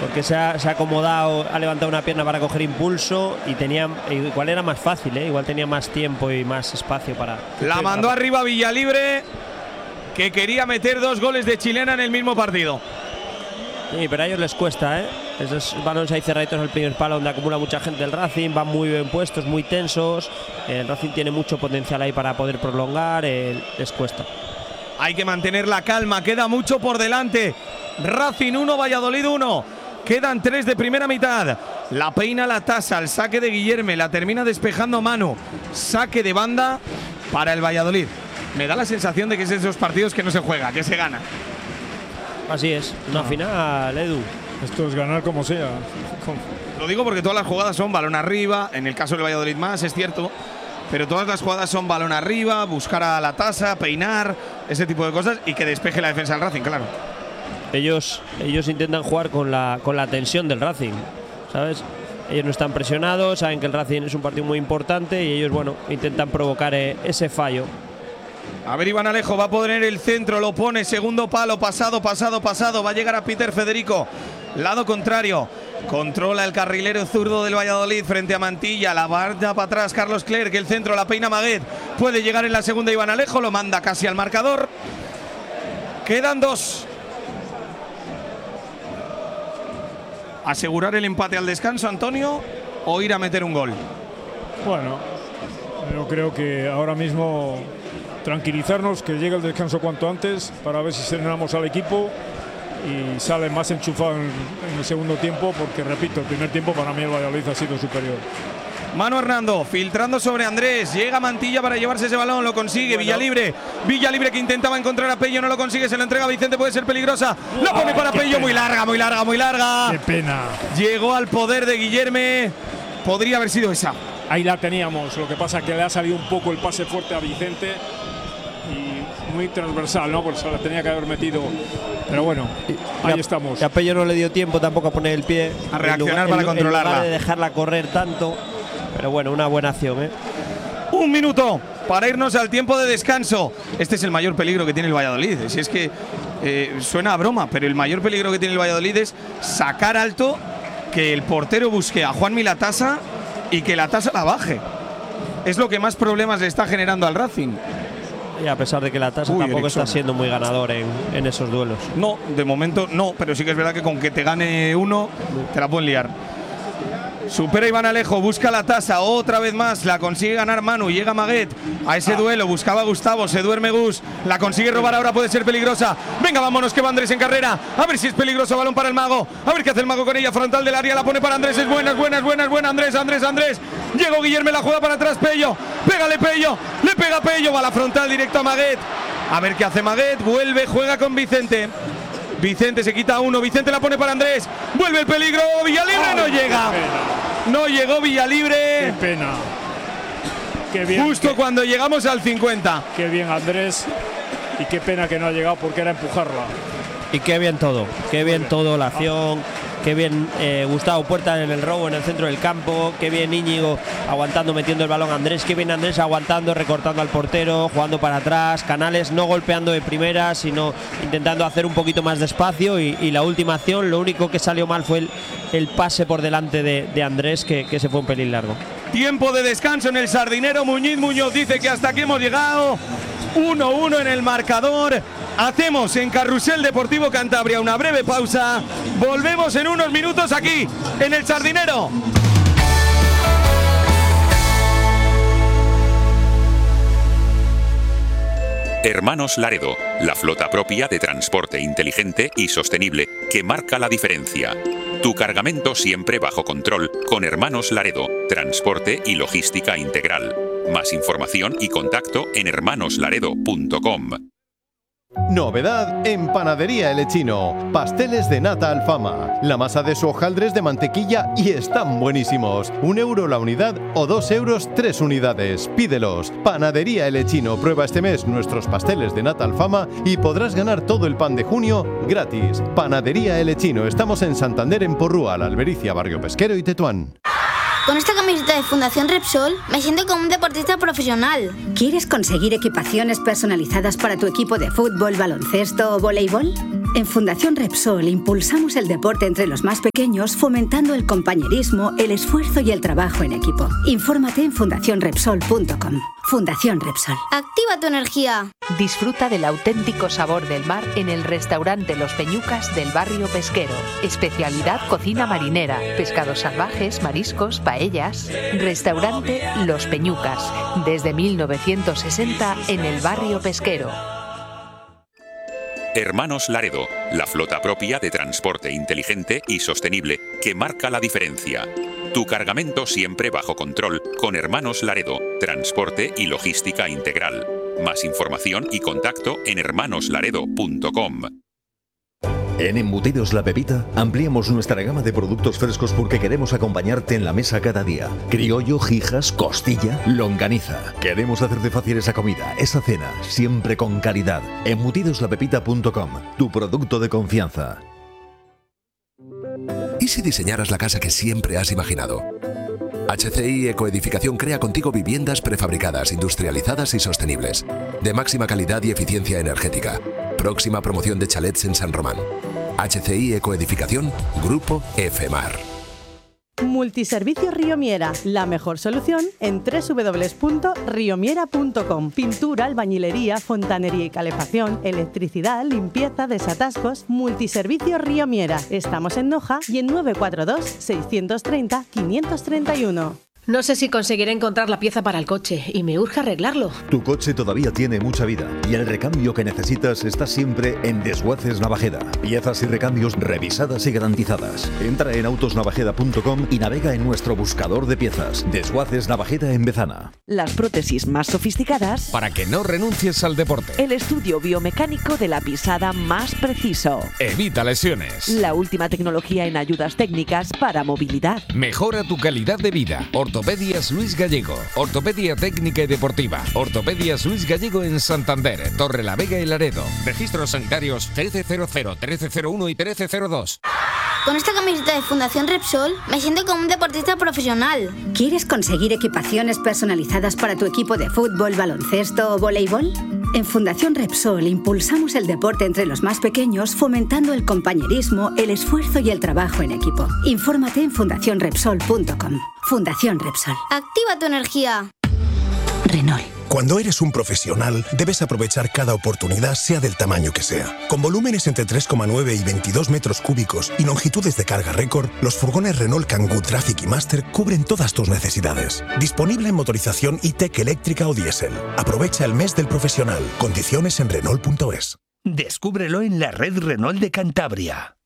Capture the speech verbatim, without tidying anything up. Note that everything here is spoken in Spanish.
porque se ha, se ha acomodado, ha levantado una pierna para coger impulso y tenía, igual era más fácil, ¿eh? Igual tenía más tiempo y más espacio para… La mandó para… arriba Villalibre, que quería meter dos goles de chilena en el mismo partido. Sí, pero a ellos les cuesta, ¿eh? Esos balones ahí cerraditos al primer palo donde acumula mucha gente el Racing, van muy bien puestos, muy tensos. El Racing tiene mucho potencial ahí para poder prolongar, eh, les cuesta. Hay que mantener la calma, queda mucho por delante. Racing uno, Valladolid uno. Quedan tres de primera mitad. La peina la tasa, el saque de Guillerme, la termina despejando Manu. Saque de banda para el Valladolid. Me da la sensación de que es de esos partidos que no se juega, que se gana. Así es, una no. final, Edu. Esto es ganar como sea. Lo digo porque todas las jugadas son balón arriba, en el caso del Valladolid más, es cierto, pero todas las jugadas son balón arriba, buscar a la tasa, peinar, ese tipo de cosas y que despeje la defensa del Racing, claro. Ellos, ellos intentan jugar con la, con la tensión del Racing, ¿sabes? Ellos no están presionados, saben que el Racing es un partido muy importante y ellos, bueno, intentan provocar eh, ese fallo. A ver, Iván Alejo va a poner el centro, lo pone, segundo palo, pasado, pasado, pasado, va a llegar a Peter Federico, lado contrario, controla el carrilero zurdo del Valladolid frente a Mantilla, la barra para atrás Carlos Clerc, el centro, la peina Maguet, puede llegar en la segunda Iván Alejo, lo manda casi al marcador, quedan dos. ¿Asegurar el empate al descanso, Antonio, o ir a meter un gol? Bueno, yo creo que ahora mismo… tranquilizarnos, que llegue el descanso cuanto antes para ver si serenamos al equipo y sale más enchufado en, en el segundo tiempo, porque repito, el primer tiempo para mí el Valladolid ha sido superior. Manu Hernando filtrando sobre Andrés, llega Mantilla para llevarse ese balón, lo consigue, bueno. Villalibre, Villalibre que intentaba encontrar a Pello, no lo consigue, se lo entrega a Vicente, puede ser peligrosa, lo pone para Pello, muy larga, muy larga, muy larga. Qué pena. Llegó al poder de Guillerme, podría haber sido esa. Ahí la teníamos, lo que pasa es que le ha salido un poco el pase fuerte a Vicente y muy transversal, ¿no? Porque se la tenía que haber metido. Pero bueno, ahí y a, estamos. Y a Pello no le dio tiempo tampoco a poner el pie. A reaccionar lugar, para en, controlarla. En lugar de dejarla correr tanto. Pero bueno, una buena acción, ¿eh? Un minuto para irnos al tiempo de descanso. Este es el mayor peligro que tiene el Valladolid. Si es que eh, suena a broma, pero el mayor peligro que tiene el Valladolid es sacar alto, que el portero busque a Juanmi la tasa y que la tasa la baje. Es lo que más problemas le está generando al Racing. Y a pesar de que la tasa Uy, tampoco Erickson. está siendo muy ganador en, en esos duelos. No, de momento no, pero sí que es verdad que con que te gane uno, te la pueden liar. Supera Iván Alejo, busca la tasa, otra vez más, la consigue ganar Manu, llega Maguet a ese ah. duelo, buscaba a Gustavo, se duerme Gus, la consigue robar ahora, puede ser peligrosa. Venga, vámonos que va Andrés en carrera, a ver si es peligroso, balón para el Mago, a ver qué hace el Mago con ella, frontal del área, la pone para Andrés, es buena, es buena, es buena, es buena, Andrés, Andrés, Andrés. Llegó Guillerme, la juega para atrás, Pello, pégale Pello, le pega Pello, va la frontal directo a Maguet. A ver qué hace Maguet, vuelve, juega con Vicente. Vicente se quita uno, Vicente la pone para Andrés, vuelve el peligro, Villalibre oh, no llega, no llegó Villalibre. Qué pena. Qué bien, justo qué, cuando llegamos al cincuenta. Qué bien Andrés, y qué pena que no ha llegado porque era empujarla. Y qué bien todo, qué bien todo, la acción, qué bien eh, Gustavo Puerta en el robo en el centro del campo, qué bien Íñigo aguantando, metiendo el balón a Andrés, qué bien Andrés aguantando, recortando al portero, jugando para atrás, Canales no golpeando de primera, sino intentando hacer un poquito más de espacio y, y la última acción, lo único que salió mal fue el, el pase por delante de, de Andrés, que, que se fue un pelín largo. Tiempo de descanso en el Sardinero, Muñiz Muñoz dice que hasta aquí hemos llegado, uno uno en el marcador. Hacemos en Carrusel Deportivo Cantabria una breve pausa. Volvemos en unos minutos aquí, en el Sardinero. Hermanos Laredo, la flota propia de transporte inteligente y sostenible que marca la diferencia. Tu cargamento siempre bajo control con Hermanos Laredo, transporte y logística integral. Más información y contacto en hermanos laredo punto com. Novedad en Panadería El Echino. Pasteles de nata Alfama. La masa de su hojaldre es de mantequilla y están buenísimos. Un euro la unidad o dos euros tres unidades. Pídelos. Panadería El Echino. Prueba este mes nuestros pasteles de nata Alfama y podrás ganar todo el pan de junio gratis. Panadería El Echino. Estamos en Santander, en Porrúa, La Albericia, Barrio Pesquero y Tetuán. Con esta camiseta de Fundación Repsol me siento como un deportista profesional. ¿Quieres conseguir equipaciones personalizadas para tu equipo de fútbol, baloncesto o voleibol? En Fundación Repsol impulsamos el deporte entre los más pequeños, fomentando el compañerismo, el esfuerzo y el trabajo en equipo. Infórmate en fundación repsol punto com. Fundación Repsol. Activa tu energía. Disfruta del auténtico sabor del mar en el restaurante Los Peñucas del barrio Pesquero. Especialidad cocina marinera, pescados salvajes, mariscos, paellas. Restaurante Los Peñucas, desde mil novecientos sesenta en el barrio Pesquero. Hermanos Laredo, la flota propia de transporte inteligente y sostenible que marca la diferencia. Tu cargamento siempre bajo control con Hermanos Laredo, transporte y logística integral. Más información y contacto en hermanos laredo punto com. En Embutidos La Pepita ampliamos nuestra gama de productos frescos porque queremos acompañarte en la mesa cada día. Criollo, jijas, costilla, longaniza. Queremos hacerte fácil esa comida, esa cena, siempre con calidad. embutidos la pepita punto com, tu producto de confianza. ¿Y si diseñaras la casa que siempre has imaginado? H C I Ecoedificación crea contigo viviendas prefabricadas, industrializadas y sostenibles, de máxima calidad y eficiencia energética. Próxima promoción de chalets en San Román. H C I Ecoedificación, Grupo Efemar. Multiservicios Riomiera, la mejor solución en doble u doble u doble u punto riomiera punto com. Pintura, albañilería, fontanería y calefacción, electricidad, limpieza, desatascos. Multiservicios Riomiera. Estamos en Noja y en nueve cuatro dos, seis tres cero, cinco tres uno. No sé si conseguiré encontrar la pieza para el coche y me urge arreglarlo. Tu coche todavía tiene mucha vida y el recambio que necesitas está siempre en Desguaces Navajeda. Piezas y recambios revisadas y garantizadas. Entra en autos navajeda punto com y navega en nuestro buscador de piezas. Desguaces Navajeda en Bezana. Las prótesis más sofisticadas para que no renuncies al deporte. El estudio biomecánico de la pisada más preciso. Evita lesiones. La última tecnología en ayudas técnicas para movilidad. Mejora tu calidad de vida. Ortopedias Luis Gallego, ortopedia técnica y deportiva. Ortopedias Luis Gallego en Santander, Torre la Vega y Laredo. Registros sanitarios trece cero cero, trece cero uno y trece cero dos. Con esta camiseta de Fundación Repsol me siento como un deportista profesional. ¿Quieres conseguir equipaciones personalizadas para tu equipo de fútbol, baloncesto o voleibol? En Fundación Repsol impulsamos el deporte entre los más pequeños, fomentando el compañerismo, el esfuerzo y el trabajo en equipo. Infórmate en fundación repsol punto com. Fundación Repsol. Activa tu energía. Renault. Cuando eres un profesional, debes aprovechar cada oportunidad, sea del tamaño que sea. Con volúmenes entre tres coma nueve y veintidós metros cúbicos y longitudes de carga récord, los furgones Renault Kangoo Traffic y Master cubren todas tus necesidades. Disponible en motorización E-Tech eléctrica o diésel. Aprovecha el mes del profesional. Condiciones en renault punto es. Descúbrelo en la red Renault de Cantabria.